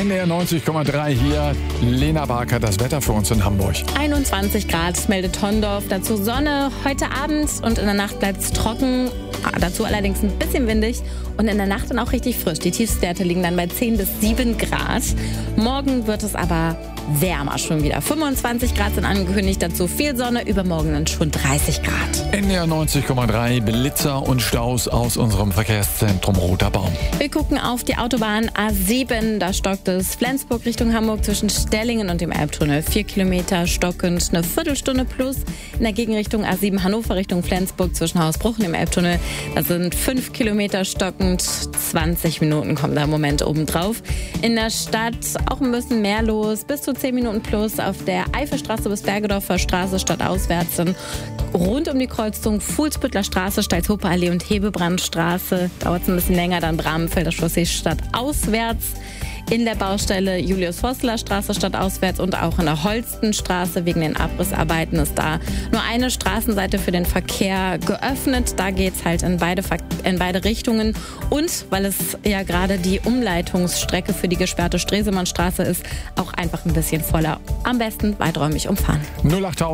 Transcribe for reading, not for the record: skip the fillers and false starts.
NDR 90,3 hier. Lena Barker, das Wetter für uns in Hamburg. 21 Grad meldet Hondorf, dazu Sonne. Heute Abend und in der Nacht bleibt es trocken, dazu allerdings ein bisschen windig und in der Nacht dann auch richtig frisch. Die Tiefstwerte liegen dann bei 10 bis 7 Grad. Morgen wird es aber wärmer schon wieder. 25 Grad sind angekündigt, dazu viel Sonne, übermorgen dann schon 30 Grad. NDR 90,3 Blitzer und Staus aus unserem Verkehrszentrum Roter Baum. Wir gucken auf die Autobahn A7, da stockt es Flensburg Richtung Hamburg zwischen Stellingen und dem Elbtunnel. 4 Kilometer stockend, eine Viertelstunde plus. In der Gegenrichtung A7 Hannover Richtung Flensburg zwischen Hausbruch und dem Elbtunnel, da sind 5 Kilometer stockend, 20 Minuten kommen da im Moment obendrauf. In der Stadt auch ein bisschen mehr los, bis zu 10 Minuten plus auf der Eifelstraße bis Bergedorfer Straße stadtauswärts. Dann rund um die Kreuzung Fuhlsbüttler Straße, Stalzhofer Allee und Hebebrandstraße. Dauert es ein bisschen länger, dann Bramfelder Chaussee stadtauswärts. In der Baustelle Julius-Vosseler Straße stadtauswärts und auch in der Holstenstraße wegen den Abrissarbeiten ist da nur eine Straßenseite für den Verkehr geöffnet. Da geht's halt in beide Richtungen. Und weil es ja gerade die Umleitungsstrecke für die gesperrte Stresemannstraße ist, auch einfach ein bisschen voller. Am besten weiträumig umfahren. 08000